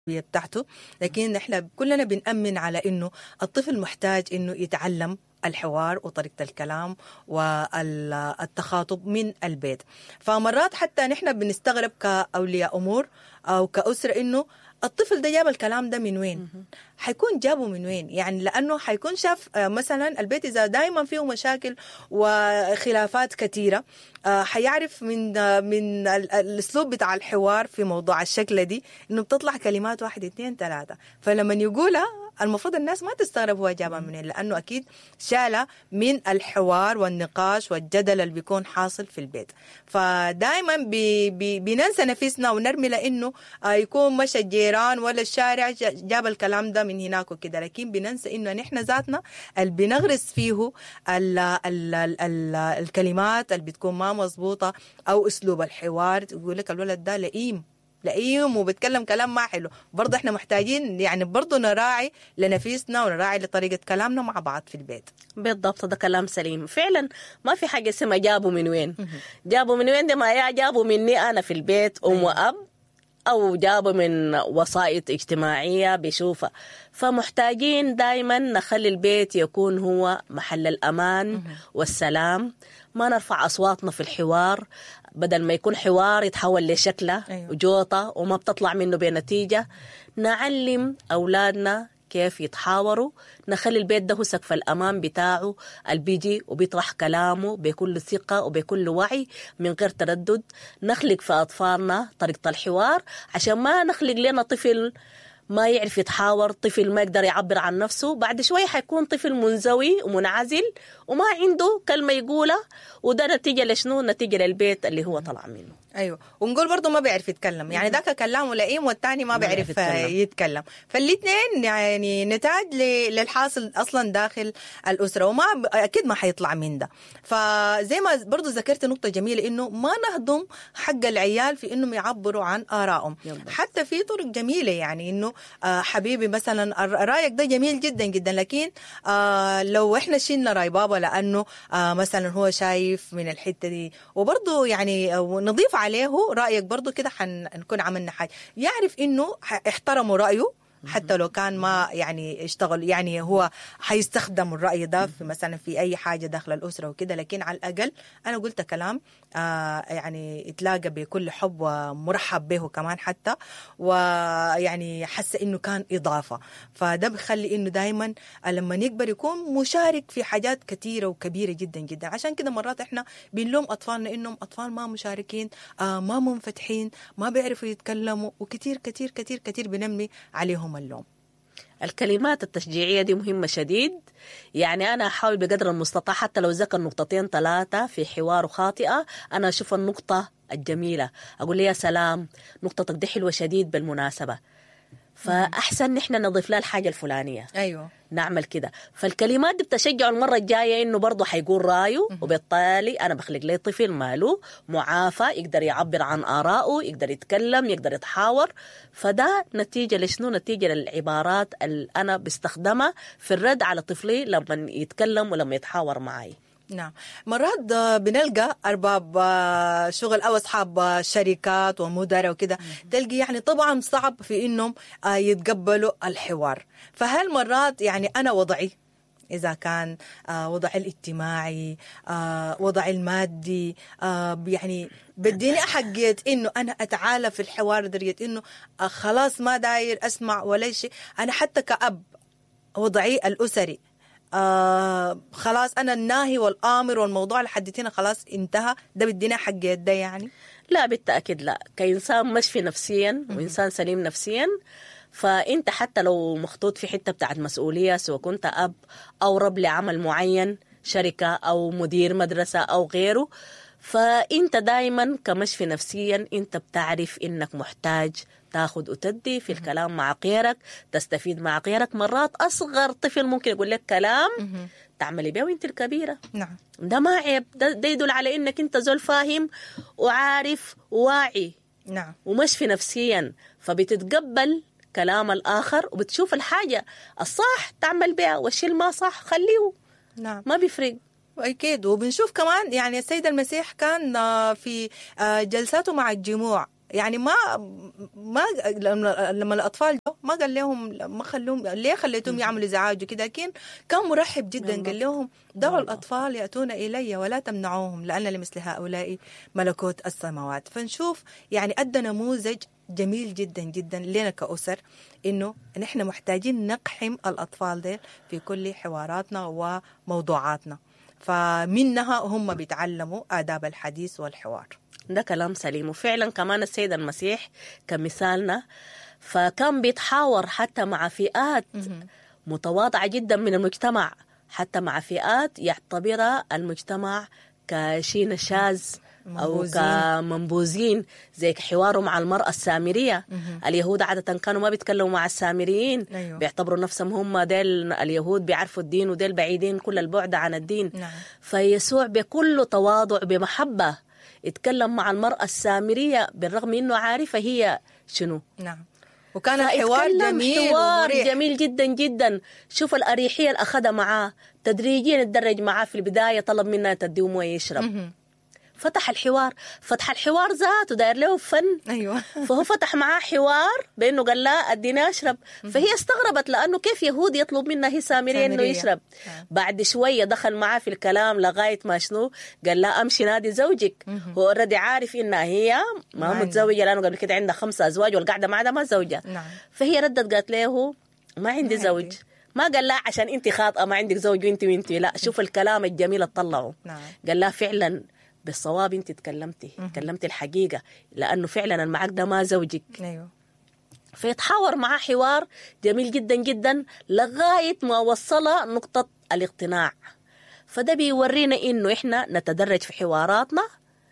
بتاعته، لكن احنا كلنا بنأمن على انه الطفل محتاج انه يتعلم الحوار وطريقة الكلام والتخاطب من البيت. فمرات حتى نحن بنستغرب كأولياء أمور أو كأسرة إنه الطفل ده جاب الكلام ده من وين؟ حيكون جابه من وين؟ يعني لأنه حيكون شاف مثلا البيت إذا دائما فيه مشاكل وخلافات كثيرة، حيعرف من الأسلوب بتاع الحوار في موضوع الشكل دي إنه بتطلع كلمات 1 2 3، فلما يقولها المفروض الناس ما تستغرب هو جابها منين، لأنه أكيد شالها من الحوار والنقاش والجدل اللي بيكون حاصل في البيت. فدائما بننسى نفسنا ونرمي لأنه يكون مشى الجيران ولا الشارع جاب الكلام ده من هناك وكده، لكن بننسى إنه نحن ذاتنا اللي بنغرس فيه الكلمات اللي بتكون ما مظبوطة أو أسلوب الحوار. يقول لك الولد ده لئيم وبتكلم كلام ما حلو، برضه احنا محتاجين يعني برضه نراعي لنفسنا ونراعي لطريقة كلامنا مع بعض في البيت. بالضبط، ده كلام سليم فعلا. ما في حاجة اسمها جابوا من وين. جابوا من وين دي ما يا جابوا مني أنا في البيت أم وأب، أو جابوا من وسائط اجتماعية بيشوفها. فمحتاجين دايما نخلي البيت يكون هو محل الأمان والسلام، ما نرفع أصواتنا في الحوار، بدل ما يكون حوار يتحول لشكله وجوطة وما بتطلع منه بنتيجة. نعلم أولادنا كيف يتحاوروا، نخلي البيت ده هو سقف الأمان بتاعه اللي بيجي وبيطرح كلامه بكل ثقة وبكل وعي من غير تردد. نخلق في أطفالنا طريقة الحوار عشان ما نخلق لنا طفل ما يعرف يتحاور، طفل ما يقدر يعبر عن نفسه. بعد شوي حيكون طفل منزوي ومنعزل وما عنده كلمة يقولها، وده نتيجة لشنو؟ نتيجة للبيت اللي هو طلع منه. ايوه، ونقول برضه ما بيعرف يتكلم، يعني ذاك كلامه لئيم والثاني ما بيعرف يتكلم. فالاثنين يعني نتاج للحاصل اصلا داخل الاسره، وما اكيد ما حيطلع من ده. فزي ما برضه ذكرت نقطه جميله انه ما نهضم حق العيال في انهم يعبروا عن ارائهم. حتى في طرق جميله، يعني انه حبيبي مثلا رايك ده جميل جدا جدا، لكن لو احنا شلنا راي بابا لانه مثلا هو شايف من الحته دي، وبرضه يعني نضيف عليه رأيك برضو كده حنكون عملنا حاجة. يعرف إنه احترموا رأيه حتى لو كان ما يعني اشتغل، يعني هو حيستخدم الرأي ده في مثلا في أي حاجة داخل الأسرة وكده، لكن على الأقل أنا قلت كلام يعني يتلاقى بكل حب ومرحب به كمان حتى، ويعني حس إنه كان إضافة. فده بيخلي إنه دايما لما يكبر يكون مشارك في حاجات كثيرة وكبيرة جدا جدا. عشان كده مرات إحنا بنلوم أطفالنا إنهم أطفال ما مشاركين، ما منفتحين، ما بيعرفوا يتكلموا، وكثير كثير كثير كثير بنمي عليهم اللوم. الكلمات التشجيعية دي مهمة شديد. يعني أنا أحاول بقدر المستطاع حتى لو ذكر 2 3 في حوار خاطئة، أنا أشوف النقطة الجميلة، أقول لي يا سلام نقطتك دي حلوة شديد بالمناسبة، فأحسن نحن نضيف لها الحاجة الفلانية. أيوة، نعمل كده. فالكلمات دي بتشجع المرة الجاية إنه برضه حيقول رأيه، وبالتالي أنا بخلق لي طفل ماله معافى، يقدر يعبر عن آرائه، يقدر يتكلم، يقدر يتحاور. فده نتيجة لشنو؟ نتيجة للعبارات اللي أنا بستخدمها في الرد على طفلي لما يتكلم ولما يتحاور معي. نعم، مرات بنلقى أرباب شغل أو أصحاب شركات ومدراء وكده، تلقي يعني طبعا صعب في إنهم يتقبلوا الحوار. فهل مرات يعني أنا وضعي إذا كان وضعي الاجتماعي، وضعي المادي، يعني بديني أحقيت إنه أنا أتعالى في الحوار درجة إنه خلاص ما داير أسمع ولا شيء. أنا حتى كأب وضعي الأسري خلاص أنا الناهي والآمر والموضوع لحد هنا خلاص انتهى، ده بدينا حق ده يعني؟ لا بالتأكيد لا. كإنسان مشفي نفسيا وإنسان سليم نفسيا، فأنت حتى لو مخطوط في حتة بتاعت مسؤولية، سواء كنت أب أو رب لعمل معين، شركة أو مدير مدرسة أو غيره، فأنت دايما كمشفي نفسيا أنت بتعرف إنك محتاج تاخد وتدي في الكلام مع غيرك، تستفيد مع غيرك. مرات أصغر طفل ممكن يقول لك كلام تعملي بيه وانت الكبيرة. نعم، ده ما عيب، ده يدل على إنك أنت زول فاهم وعارف واعي. نعم، ومشفي نفسيا، فبتتقبل كلام الآخر وبتشوف الحاجة الصح تعمل بها، والشيء ما صح خليه. نعم، ما بيفرق. أكيد. وبنشوف كمان يعني السيد المسيح كان في جلساته مع الجموع يعني ما لما الأطفال ما قال لهم ما خلوهم ليه خليتهم يعملوا إزعاج وكده، لكن كان مرحب جدا. قال لهم دعوا الأطفال يأتون إلي ولا تمنعوهم لأن لمثل هؤلاء ملكوت السماوات. فنشوف يعني أدى نموذج جميل جدا جدا لنا كأسر، إنه نحن محتاجين نقحم الأطفال ديل في كل حواراتنا وموضوعاتنا، فمنها هم بيتعلموا آداب الحديث والحوار. ده كلام سليم. وفعلا كمان السيد المسيح كمثالنا فكان بيتحاور حتى مع فئات متواضعة جدا من المجتمع، حتى مع فئات يعتبرها المجتمع كشيء شاذ أو كمنبوذين، زي حواره مع المرأة السامرية. اليهود عادة كانوا ما بيتكلموا مع السامريين. أيوة. بيعتبروا نفسهم هم ديل اليهود بيعرفوا الدين وديل بعيدين كل البعد عن الدين. نعم. فيسوع بكل تواضع بمحبة يتكلم مع المرأة السامرية بالرغم إنه عارفة هي شنو. نعم. وكان الحوار جميل، حوار جميل جدا جدا. شوف الأريحية اللي أخذها معاه، تدريجيا اتدرج معاه. في البداية طلب منها تديه مويه يشرب، فتح الحوار ذاته داير له فن. أيوة. فهو فتح معاه حوار بأنه قال لا أديني أشرب. فهي استغربت لأنه كيف يهود يطلب منها هي سامرية إنه يشرب. بعد شوية دخل معاه في الكلام لغاية ما شنو قال لا أمشي نادي زوجك. هو أوريدي عارف إنها هي ما متزوجة لأنه قبل كده عندها 5 أزواج والقاعدة ما عندها ما زوجة. فهي ردت قالت له ما عندي زوج. ما قال لا عشان أنت خاطئة ما عندك زوج وأنت لا. شوف الكلام الجميل اطلعه. قال لا فعلا بالصواب انت تكلمتي الحقيقة، لأنه فعلا المعاك ده ما زوجك. أيوه. فيتحاور معاه حوار جميل جدا جدا لغاية ما وصل نقطة الاقتناع. فده بيورينا إنه إحنا نتدرج في حواراتنا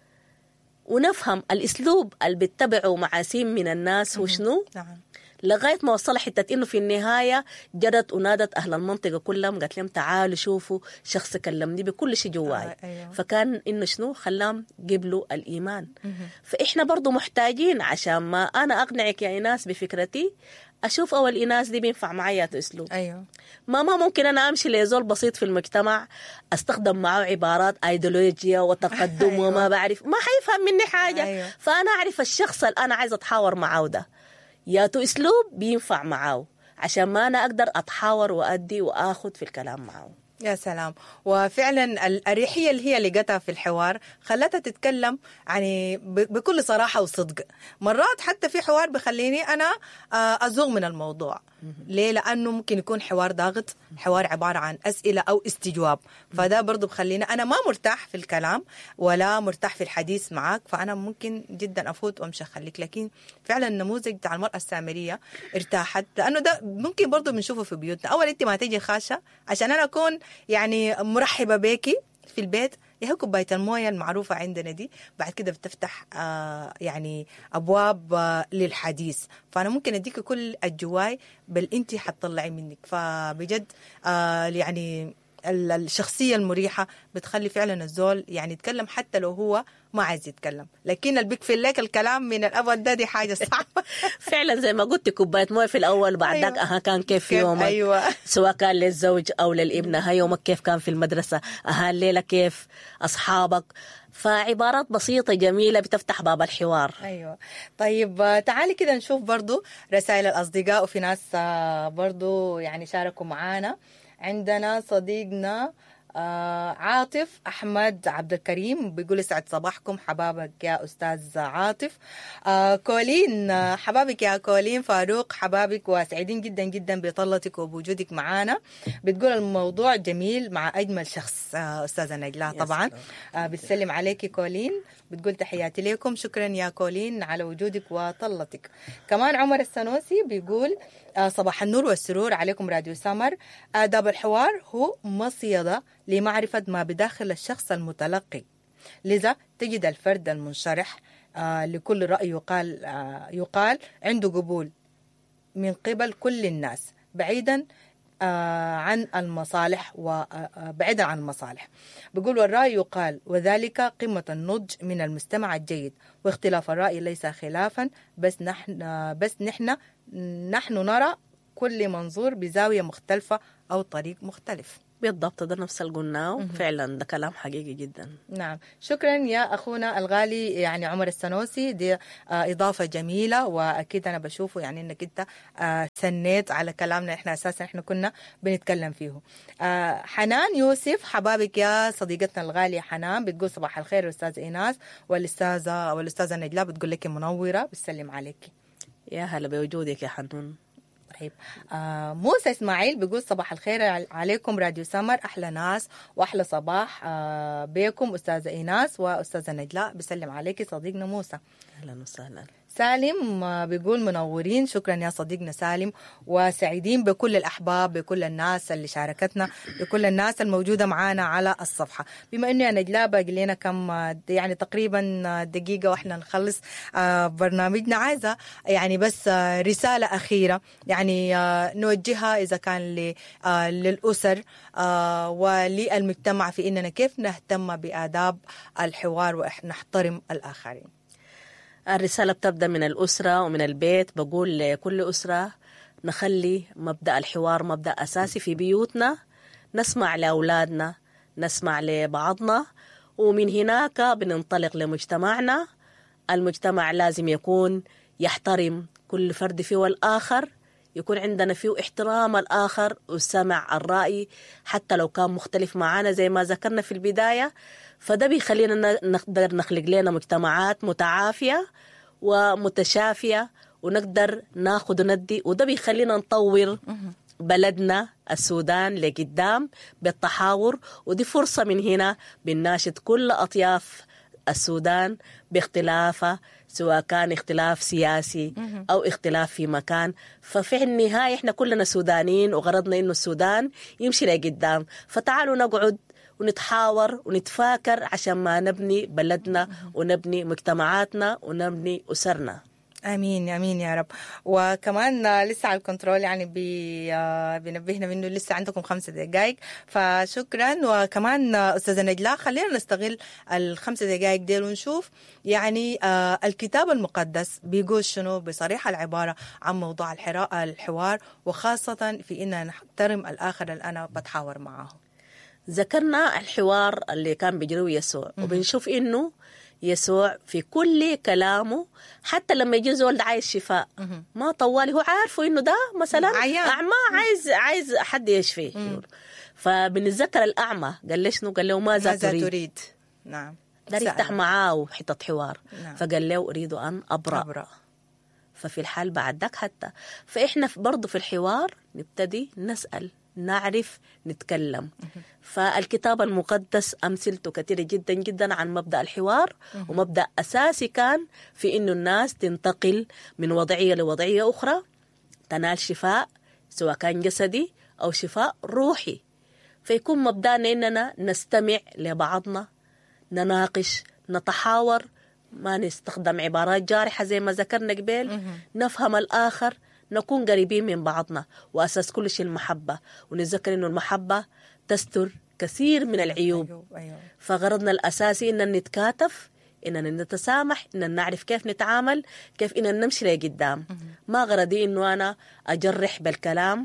ونفهم الأسلوب اللي بيتبعه معاسيم من الناس وشنو. لغاية ما وصل حتة إنه في النهاية جرت ونادت أهل المنطقة كلهم قالت لهم تعالوا شوفوا شخص كلمني بكل شيء جواي. أيوه. فكان إنه شنو خلاهم قبلوا الإيمان. فإحنا برضو محتاجين عشان ما أنا أقنعك يا إناس بفكرتي أشوف أول إناس دي بينفع معي أسلوب. أيوه. ما ممكن أنا أمشي لزول بسيط في المجتمع أستخدم معه عبارات أيديولوجيا وتقدم. أيوه. وما بعرف ما حيفهم مني حاجة. أيوه. فأنا أعرف الشخص اللي أنا عايزة أتحاور معه ده ياتو أسلوب بينفع معه عشان ما أنا أقدر أتحاور وأدي وأخذ في الكلام معه. يا سلام. وفعلا الأريحية اللي هي لقتها في الحوار خلتها تتكلم يعني بكل صراحة وصدق. مرات حتى في حوار بخليني أنا أزوغ من الموضوع. ليه؟ لأنه ممكن يكون حوار ضاغط، حوار عبارة عن أسئلة أو استجواب، فده برضو بخلينا أنا ما مرتاح في الكلام ولا مرتاح في الحديث معك، فأنا ممكن جدا أفوت وأمشي أخليك. لكن فعلا النموذج بتاع المرأة السامرية ارتاحت، لأنه ده ممكن برضو بنشوفه في بيوتنا. أول أنت ما تيجي خاشة عشان أنا أكون يعني مرحبة بيكي في البيت، هي كوباية الموية المعروفة عندنا دي، بعد كده بتفتح يعني أبواب للحديث. فأنا ممكن أديك كل الجواي بل أنت حتطلعي منك. فبجد يعني الشخصية المريحة بتخلي فعلا الزول يعني يتكلم حتى لو هو ما عايز يتكلم، لكن اللي بيكفي لك الكلام من الأول ده دي حاجة صعبة. فعلا زي ما قلت كوباية مويه في الأول بعد ذاك. أيوة. كان كيف يومك. أيوة. سواء كان للزوج أو للابنة، يومك كيف كان في المدرسة، الليلة كيف أصحابك. فعبارات بسيطة جميلة بتفتح باب الحوار. أيوة. طيب تعالي كده نشوف برضو رسائل الأصدقاء، وفي ناس برضو يعني شاركوا معانا. عندنا صديقنا عاطف أحمد عبد الكريم بيقول يسعد صباحكم حبابك يا أستاذ عاطف. كولين حبابك يا كولين فاروق حبابك وسعيدين جدا جدا بطلتك وبوجودك معنا. بتقول الموضوع جميل مع أجمل شخص أستاذة نجلاء طبعا. بتسلم عليك كولين، بتقول تحياتي لكم. شكرا يا كولين على وجودك وطلتك. كمان عمر السنوسي بيقول صباح النور والسرور عليكم راديو سمر. آداب الحوار هو مصيدة لمعرفة ما بداخل الشخص المتلقي، لذا تجد الفرد المنشرح لكل رأي يقال عنده قبول من قبل كل الناس بعيدا عن المصالح وبعيدا عن المصالح. بيقول والرأي يقال وذلك قمة النضج من المستمع الجيد، واختلاف الرأي ليس خلافا بس نحن نرى كل منظور بزاوية مختلفة أو طريق مختلف. بالضبط، ده نفس اللي قلناه. فعلا ده كلام حقيقي جدا. نعم، شكرا يا أخونا الغالي يعني عمر السنوسي. دي إضافة جميلة، وأكيد أنا بشوفه يعني أنك أنت سنيت على كلامنا إحنا أساسا إحنا كنا بنتكلم فيه. حنان يوسف، حبابك يا صديقتنا الغالية حنان، بتقول صباح الخير أستاذ إيناس، والأستاذة نجلاء بتقول لك منورة، بتسلم عليك. يا هلا بوجودك يا حنون. طيب، موسى إسماعيل بيقول صباح الخير عليكم راديو سمر، أحلى ناس وأحلى صباح بيكم أستاذة إيناس وأستاذة نجلاء، بسلم عليكي صديقنا موسى. أهلا وسهلا. سالم بيقول منورين، شكرا يا صديقنا سالم، وسعيدين بكل الأحباب، بكل الناس اللي شاركتنا، بكل الناس الموجودة معانا على الصفحة. بما أنه يا نجلاء باقي لنا كم يعني تقريبا دقيقة وإحنا نخلص برنامجنا، عايزة يعني بس رسالة أخيرة يعني نوجهها إذا كان للأسر وللمجتمع في إننا كيف نهتم بآداب الحوار ونحترم الآخرين. الرسالة بتبدأ من الأسرة ومن البيت. بقول لكل أسرة نخلي مبدأ الحوار مبدأ أساسي في بيوتنا، نسمع لأولادنا، نسمع لبعضنا، ومن هناك بننطلق لمجتمعنا. المجتمع لازم يكون يحترم كل فرد فيه الآخر، يكون عندنا فيه احترام الآخر وسمع الرأي حتى لو كان مختلف معنا زي ما ذكرنا في البداية. فده بيخلينا نقدر نخلق لنا مجتمعات متعافية ومتشافية، ونقدر ناخد وندي، وده بيخلينا نطور بلدنا السودان لقدام بالتحاور. ودي فرصة من هنا بنناشد كل أطياف السودان باختلافه، سواء كان اختلاف سياسي أو اختلاف في مكان. ففي النهاية احنا كلنا سودانيين، وغرضنا إنه السودان يمشي لقدام. فتعالوا نقعد ونتحاور ونتفاكر عشان ما نبني بلدنا ونبني مجتمعاتنا ونبني أسرنا. امين امين يا رب. وكمان لسه على الكنترول يعني بينبهنا منه لسه عندكم 5 دقائق، فشكرا. وكمان استاذه نجلاء خلينا نستغل ال5 دقائق دي ونشوف يعني الكتاب المقدس بيقول شنو بصريحه العباره عن موضوع الحوار، وخاصه في ان نحترم الاخر اللي انا بتحاور معه. ذكرنا الحوار اللي كان بيجريه يسوع، وبنشوف إنه يسوع في كل كلامه حتى لما يجي زول عايز شفاء ما طوالي، هو عارفه إنه ده مثلا أعمى عايز حد يشفيه. فبنتذكر الأعمى قال ليش قال له ماذا تريد. نعم، ده يفتح معاه حتة حوار. نعم. فقال له أريد أن أبرأ. ففي الحال بعدك حتى فإحنا برضو في الحوار نبتدي نسأل، نعرف، نتكلم. فالكتاب المقدس أمثلته كثيرة جدا جدا عن مبدأ الحوار، ومبدأ أساسي كان في إنه الناس تنتقل من وضعية لوضعية أخرى، تنال شفاء سواء كان جسدي أو شفاء روحي. فيكون مبدأنا إننا نستمع لبعضنا، نناقش، نتحاور، ما نستخدم عبارات جارحة زي ما ذكرنا قبل، نفهم الآخر، نكون قريبين من بعضنا، وأساس كل شيء المحبة. ونتذكر إنه المحبة تستر كثير من العيوب. أيوة. فغرضنا الأساسي إن نتكاتف، إننا نتسامح، إن نعرف كيف نتعامل، كيف إننا نمشي لقدام. ما غرضي إنه أنا أجرح بالكلام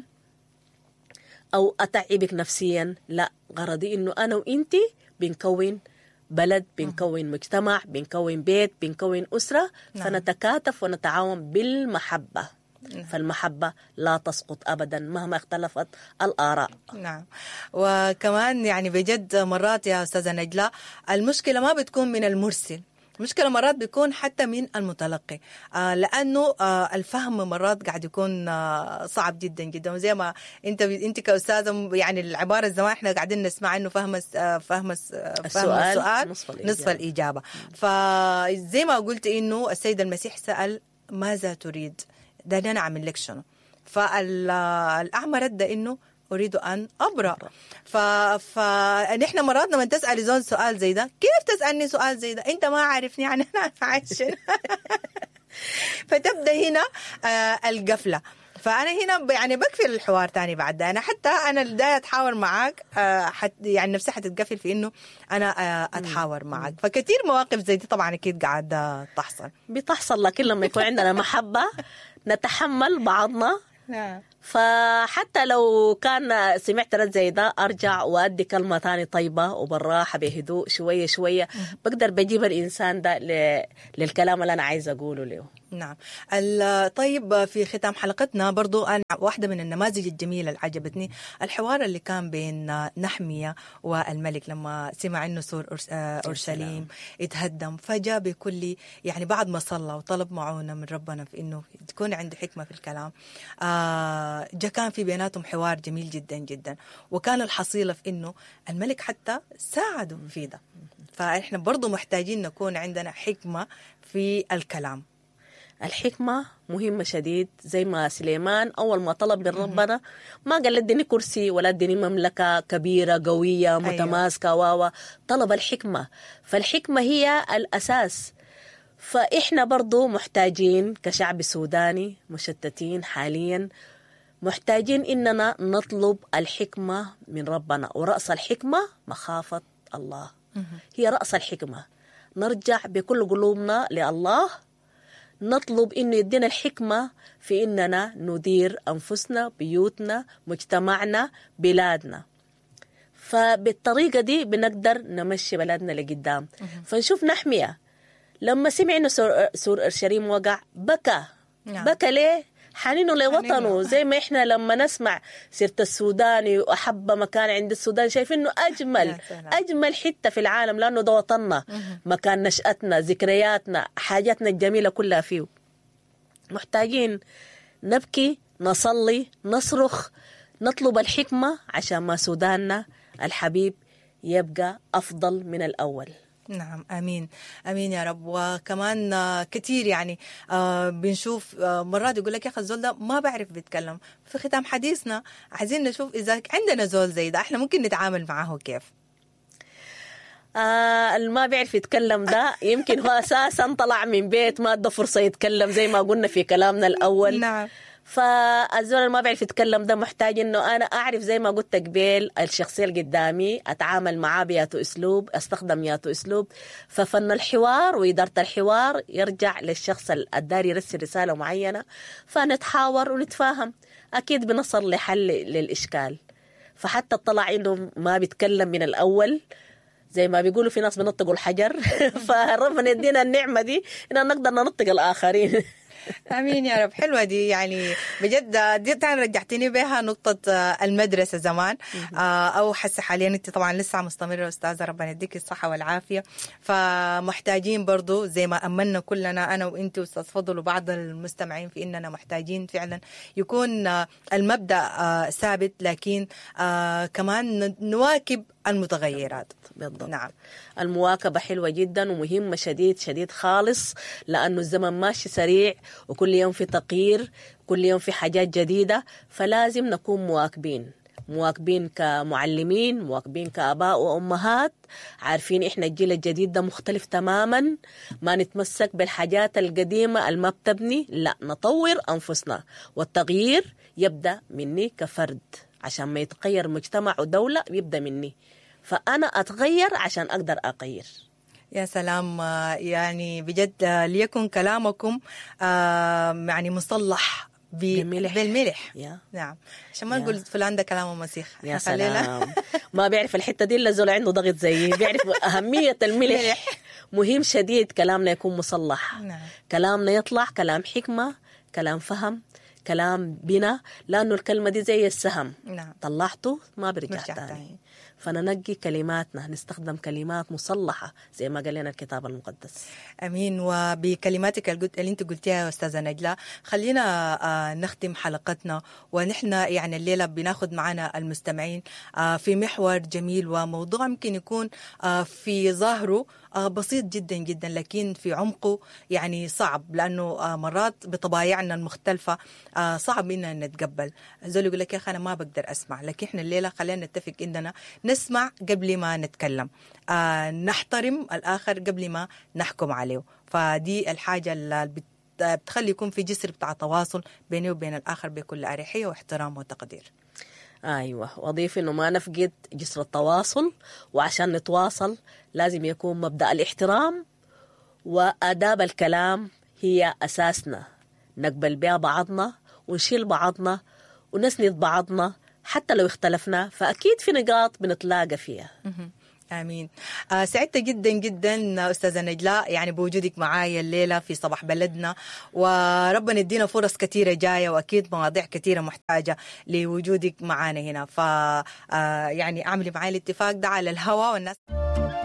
أو أتعبك نفسيا، لا، غرضي إنه أنا وإنتي بنكون بلد، بنكون مجتمع، بنكون بيت، بنكون أسرة. فنتكاتف ونتعاون بالمحبة. فالمحبة لا تسقط أبدا مهما اختلفت الآراء. نعم. وكمان يعني بجد مرات يا أستاذة نجلاء المشكلة ما بتكون من المرسل، المشكلة مرات بيكون حتى من المتلقي، لأنه الفهم مرات قاعد يكون صعب جدا جدا. وزي ما أنت كأستاذة يعني العبارة الزمان احنا قاعدين نسمع إنه فهم السؤال نصف الإجابة. فزي ما قلت إنه السيد المسيح سأل ماذا تريد، ده أنا أعمل لك شنو. فالأعمى رد إنه أريد أن أبرأ. فنحن مرات لما تسأل زول سؤال زي ده، كيف تسألني سؤال زي ده أنت ما عارفني يعني أنا عايش شنو. فتبدأ هنا القفلة. فأنا هنا يعني بقفل الحوار تاني بعد ده. أنا حتى أنا البداية أتحاور معاك يعني نفسي حتتقفل في إنه أنا أتحاور معاك. فكتير مواقف زي دي طبعا أكيد قاعدة بتحصل، لكن لما يكون عندنا محبة نتحمل بعضنا فحتى لو كان سمعت رد زي ده أرجع وأدي كلمة تاني طيبة وبالراحة بهدوء شوية شوية بقدر بجيب الإنسان ده للكلام اللي أنا عايزة أقوله له. نعم. طيب في ختام حلقتنا برضو أنا واحدة من النماذج الجميلة اللي عجبتني الحوار اللي كان بين نحمية والملك لما سمع إنه سور أورشليم اتهدم فجاء بكل يعني بعد ما صلى وطلب معونة من ربنا في إنه تكون عنده حكمة في الكلام جاء كان في بيناتهم حوار جميل جدا جدا وكان الحصيلة في إنه الملك حتى ساعده في ده. فإحنا برضو محتاجين نكون عندنا حكمة في الكلام. الحكمة مهمة شديد زي ما سليمان أول ما طلب من ربنا ما قال اديني كرسي ولا اديني مملكة كبيرة قوية متماسكة طلب الحكمة. فالحكمة هي الأساس. فإحنا برضو محتاجين كشعب سوداني مشتتين حاليا محتاجين إننا نطلب الحكمة من ربنا ورأس الحكمة مخافة الله هي رأس الحكمة. نرجع بكل قلوبنا لله نطلب إنه يدينا الحكمة في إننا ندير أنفسنا بيوتنا مجتمعنا بلادنا. فبالطريقة دي بنقدر نمشي بلادنا لقدام. فنشوف نحمية لما سمع إنه سور أورشليم وقع بكى ليه؟ حنينه لوطنه زي ما إحنا لما نسمع سيرة السوداني وأحب مكان عند السودان شايفينه أجمل حتة في العالم لأنه ده وطننا مكان نشأتنا ذكرياتنا حاجاتنا الجميلة كلها فيه. محتاجين نبكي نصلي نصرخ نطلب الحكمة عشان ما سوداننا الحبيب يبقى أفضل من الأول. نعم آمين آمين يا رب. وكمان كتير يعني بنشوف مرات يقول لك يا أخي الزول ده ما بعرف بيتكلم. في ختام حديثنا عايزين نشوف إذا عندنا زول زي ده إحنا ممكن نتعامل معه كيف. اللي ما بيعرف يتكلم ده يمكن هو أساسا طلع من بيت ما ادى فرصة يتكلم زي ما قلنا في كلامنا الأول. نعم. فالزول اللي ما بيعرف يتكلم ده محتاج انه انا اعرف زي ما قلت قبل الشخصيه اللي قدامي اتعامل معاه بياتو اسلوب استخدم ياتو اسلوب. ففن الحوار واداره الحوار يرجع للشخص الداري يرسل رساله معينه فنتحاور ونتفاهم اكيد بنصل لحل للاشكال. فحتى طلع انه ما بيتكلم من الاول زي ما بيقولوا في ناس بنطقوا الحجر فربنا يدينا النعمه دي ان نقدر ننطق الاخرين. امين يا رب. حلوه دي يعني بجد دي تاني رجعتني بها نقطه المدرسه زمان او حس حاليا انت طبعا لسه مستمره استاذه ربنا يديك الصحه والعافيه. فمحتاجين برضو زي ما امنا كلنا انا وانت واستاذ فضل وبعض المستمعين في اننا محتاجين فعلا يكون المبدا ثابت لكن كمان نواكب المتغيرات. بالضبط. نعم. المواكبة حلوة جدا ومهمة شديد خالص لأنه الزمن ماشي سريع وكل يوم في تغيير كل يوم في حاجات جديدة فلازم نكون مواكبين كمعلمين مواكبين كآباء وأمهات عارفين إحنا الجيل الجديد ده مختلف تماما ما نتمسك بالحاجات القديمة الما بتبني لا نطور أنفسنا والتغيير يبدأ مني كفرد عشان ما يتغير مجتمع ودولة يبدأ مني فأنا أتغير عشان أقدر أغير. يا سلام. يعني بجد ليكن كلامكم يعني مصلح بالملح. نعم عشان ما نقول فلان ده كلامه مسيح. يا سلام. ما بيعرف الحتة دي إلا زول عنده ضغط زيي بيعرف أهمية الملح. مهم شديد كلامنا يكون مصلح. نعم. كلامنا يطلع كلام حكمة كلام فهم كلام بنا لأنه الكلمة دي زي السهم. نعم. طلعته ما برجع تاني. فننقي كلماتنا نستخدم كلمات مصلحة زي ما قال لنا الكتاب المقدس. أمين. وبكلماتك اللي انت قلتيها يا أستاذة نجلة خلينا نختم حلقتنا ونحن يعني الليلة بناخد معنا المستمعين في محور جميل وموضوع ممكن يكون في ظاهره بسيط جدا جدا لكن في عمقه يعني صعب لأنه مرات بطبايعنا المختلفة صعب إننا نتقبل. زول يقول لك يا أخي أنا ما بقدر أسمع لكن إحنا الليلة خلينا نتفق إننا نسمع قبل ما نتكلم نحترم الآخر قبل ما نحكم عليه. فدي الحاجة اللي بتخلي يكون في جسر بتاع تواصل بيني وبين الآخر بكل أريحية واحترام وتقدير. أيوة وأضيف إنه ما نفقد جسر التواصل وعشان نتواصل لازم يكون مبدأ الاحترام وآداب الكلام هي أساسنا نقبل بها بعضنا ونشيل بعضنا ونسند بعضنا حتى لو اختلفنا، فأكيد في نقاط بنتلاقى فيها. آمين. سعدت جدا جدا أستاذة نجلاء يعني بوجودك معايا الليلة في صباح بلدنا، وربنا يدينا فرص كثيرة جاية، وأكيد مواضيع كثيرة محتاجة لوجودك معانا هنا. يعني أعملي معايا الاتفاق ده على الهواء والناس